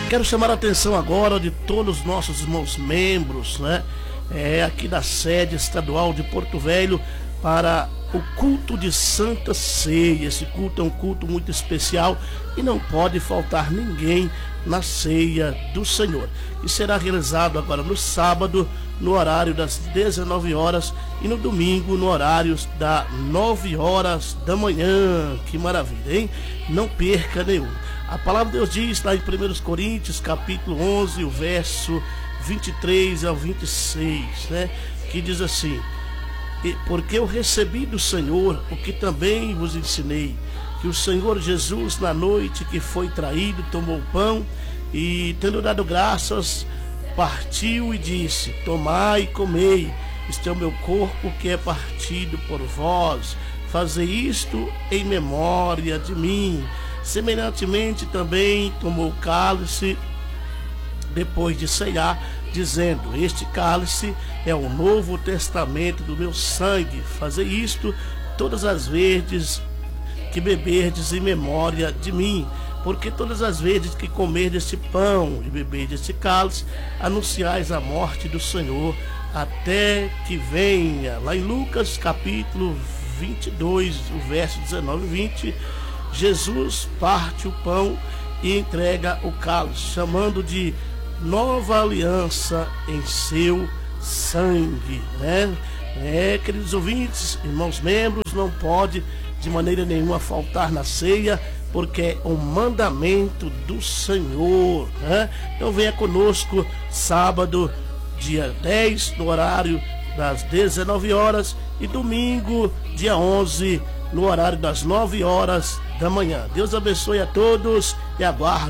Quero chamar a atenção agora de todos os nossos irmãos membros, né? Aqui da sede estadual de Porto Velho, para o culto de Santa Ceia. Esse culto é um culto muito especial e não pode faltar ninguém na ceia do Senhor. E será realizado agora no sábado, no horário das 19 horas e no domingo, no horário das 9 horas da manhã. Que maravilha, hein? Não perca nenhum. A palavra de Deus diz lá em 1 Coríntios, capítulo 11, o verso 23 ao 26, né? Que diz assim: porque eu recebi do Senhor o que também vos ensinei, que o Senhor Jesus, na noite que foi traído, tomou o pão e, tendo dado graças, partiu e disse: tomai e comei, este é o meu corpo que é partido por vós, fazei isto em memória de mim. Semelhantemente também tomou o cálice depois de ceiar, dizendo: este cálice é o novo testamento do meu sangue, fazei isto todas as vezes que beberdes em memória de mim. Porque todas as vezes que comerdes este pão e beberdes este cálice, anunciais a morte do Senhor até que venha. Lá em Lucas capítulo 22, o verso 19 e 20, Jesus parte o pão e entrega o cálice, chamando de nova aliança em seu sangue, né? Queridos ouvintes, irmãos membros, não pode de maneira nenhuma faltar na ceia, porque é um mandamento do Senhor, né? Então venha conosco sábado, dia 10, no horário das 19 horas e domingo, dia 11, no horário das 9 horas da manhã. Deus abençoe a todos e aguardo